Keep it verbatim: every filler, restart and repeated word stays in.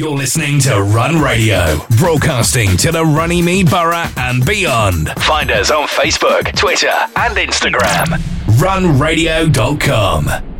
You're listening to Run Radio, broadcasting to the Runnymede Borough and beyond. Find us on Facebook, Twitter, and Instagram. run radio dot com.